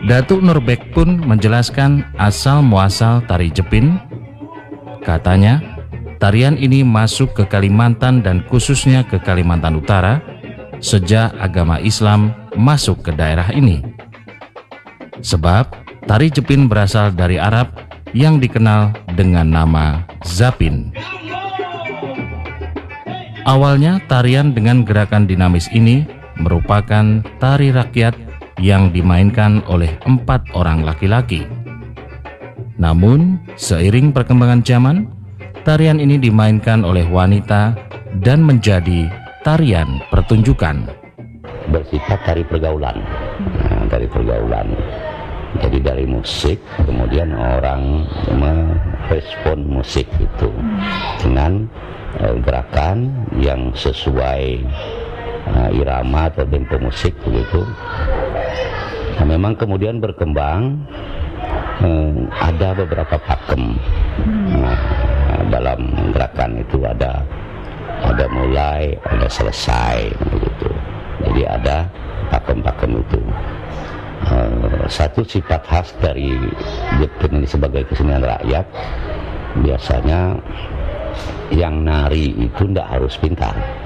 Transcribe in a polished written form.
Datuk Nurbek pun menjelaskan asal-muasal tari Jepin. Katanya, tarian ini masuk ke Kalimantan dan khususnya ke Kalimantan Utara sejak agama Islam masuk ke daerah ini. Sebab tari Jepin berasal dari Arab yang dikenal dengan nama Zapin. Awalnya tarian dengan gerakan dinamis ini merupakan tari rakyat yang dimainkan oleh 4 orang laki-laki. Namun, seiring perkembangan zaman, tarian ini dimainkan oleh wanita dan menjadi tarian pertunjukan. Bersifat tari pergaulan. Tari pergaulan. Jadi dari musik, kemudian orang merespon musik itu dengan gerakan yang sesuai irama atau tempo musik begitu. Nah, memang kemudian berkembang ada beberapa pakem dalam gerakan itu, ada mulai, ada selesai begitu. Jadi ada pakem-pakem itu. Satu sifat khas dari Jepin ini sebagai kesenian rakyat, biasanya yang nari itu tidak harus pintar.